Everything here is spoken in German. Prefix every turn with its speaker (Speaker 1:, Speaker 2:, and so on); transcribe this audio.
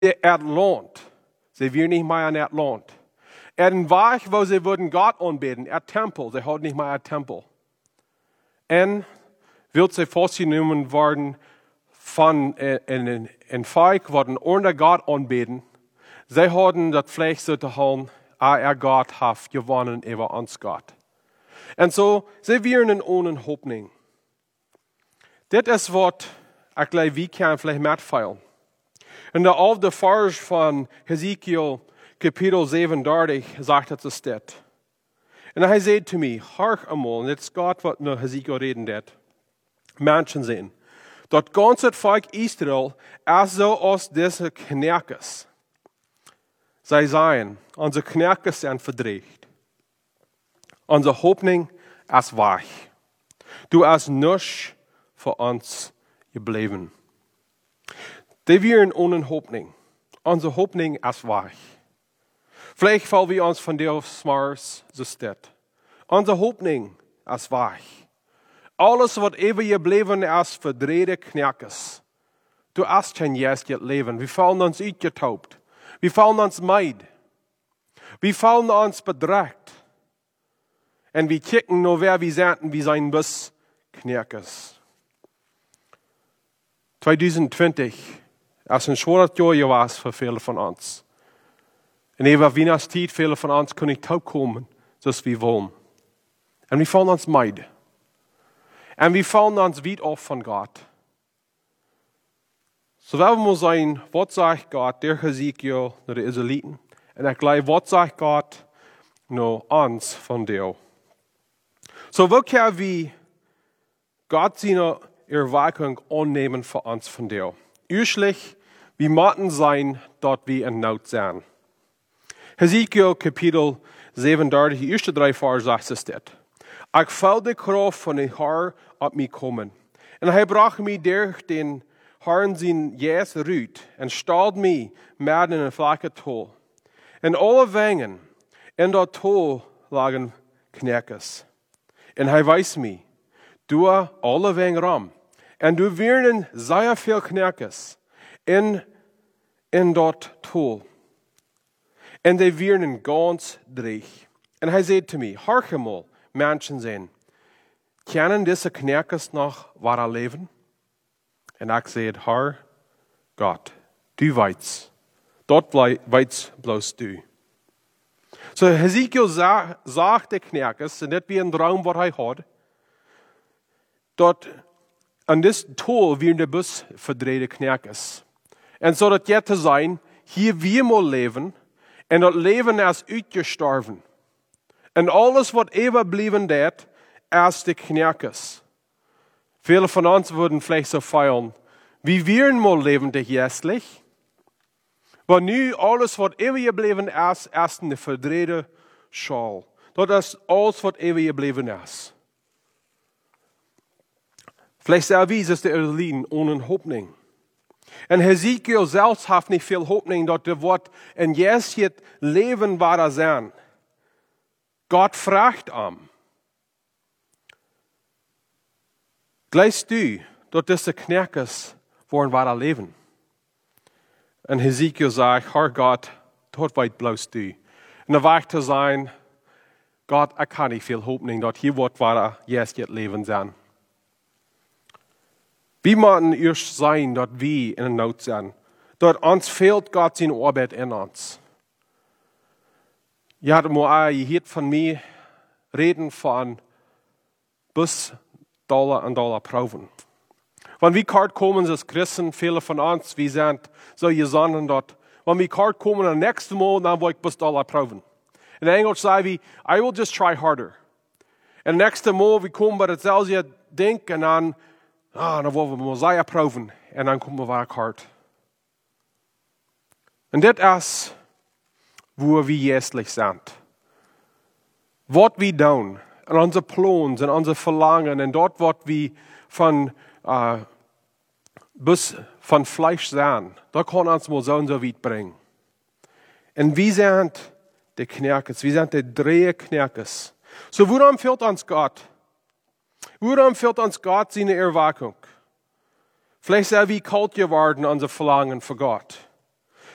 Speaker 1: Lohnt. Sie wir nicht mehr an Lohnt. Den Weg, wo sie würden Gott anbeten, Tempel, sie hat nicht mehr ein Tempel. Und wird sie festgenommen worden von ein Volk, worden ohne Gott anbeten. Sie hatten das Fleisch so zu haben, Gott hat gewonnen über uns Gott. Und so, sie wären ohne Hoffnung. Das ist, was ich glaube, wir können vielleicht mitfeilen. Und auf der Vers von Hesekiel, Kapitel 37, sagt es das. Und er sagt zu mir, hör einmal, und jetzt Gott, was nur Hesekiel reden wird. Menschen sehen. Das ganze Volk Israel ist so aus dieser Knerkes. Sie sagen, unsere Knerkes sind verdreht. Unsere Hoffnung ist weg. Du hast nichts für uns geblieben. Die wären ohne Hoffnung. Unsere Hoffnung ist weg. Vielleicht fallen wir uns von dir aufs Mars, so steht. Unsere Hoffnung ist weg. Alles, was ever geblieben ist, verdrehte Knerkes. Du hast kein jetzt Leben. Wir fallen uns uitgetaubt. Wir fallen uns meid. Wir fallen uns bedrückt. Und wir kicken nur, wer wir sind, wie sein Biss Knerkes. 2020 ist ein schweres Jahr gewesen für viele von uns. Und über Weihnachtszeit, viele von uns können nicht taub kommen, so wie wir wollen. Und wir fallen uns meid. Und wir fallen uns weit auf von Gott. So werden wir sein, was sagt Gott, der Hesekiel, der Israeliten. Und ich glaube, was sagt Gott, nur uns von dir. So wo können wir Gott seine Erweckung annehmen für uns von dir? Üschlich, wir müssen sein, dort wir in Not sind. Hesekiel Kapitel 37, die ersten 3 Verse sagt es das. Ich fühl die Kraft von den Herrn auf mich kommen. Und er brach mich durch den Herrn sein Jes Rüt und stahl mich mitten in ein flache Tal. Und alle Wangen in der Tal lagen Knerkes. Und er weiß mich, du alle Wangen rum. Und du werden sehr viel Knerkes in dort Tal. Und die werden ganz dreig. Und er sagt zu mir, horch mal, Menschen sehen, können diese Knerkes noch weiter leben? Und ich sagte, Herr Gott, du weißt, dort weißt bloß du. So Hesekiel sagt der Knerkes, und das wie ein Traum, was er hat, dort an diesem Tal werden der Bus verdrehte Knerkes. Und so das jetzt sein, hier wir mal leben, und das Leben ist ausgestorben. Und alles, was überblieben ist, ist die Knerkes. Viele von uns würden vielleicht so feiern, wie wir mal leben, der jästlich. Aber nu alles, was übergeblieben ist, ist eine verdrehte Schal. Das ist alles, was übergeblieben ist. Vielleicht sagen wir, dass der Israeliten ohne Hoffnung. Und Hesekiel selbst hat nicht viel Hoffnung, dass der Wort in jetzt Leben war sein. Gott fragt ihn. Glaubst du, dass diese Knerkes wollen weiter leben? Und Hesekiel sagt, Herr Gott, dort weit bloß du. Und er weich zu sein, Gott, ich kann nicht viel Hoffnung, dass hier wird weiter jetzt leben sein. Wir müssen erst sein, dass wir in der Not sind. Dort uns fehlt Gott seine Arbeit in uns. Ihr habt mal gehört von mir reden von bis Dollar an Dollar Proben. Wenn wir kort kommen als Christen, viele von uns, wir sind so gesonnen dort. Wenn wir kort kommen, das nächste Mal, dann will ich bis Dollar Proben. In Englisch sagen wir, I will just try harder. Und das nächste Mal, wir kommen bei dasselbe Ding und dann wollen wir Mosiah proben. Und dann kommen wir weiter hart. Und das ist, wo wir jästlich sind. Was wir tun, und unsere Pläne und unsere Verlangen, und dort, was wir von Fleisch sind, da kann uns mal so und so weit bringen. Und wir sind die Knerkes, wir sind die drei Knerkes. So, worum fehlt uns Gott? Worum fehlt uns Gott seine Erweckung? Vielleicht sind wir kalt geworden, unser Verlangen für Gott.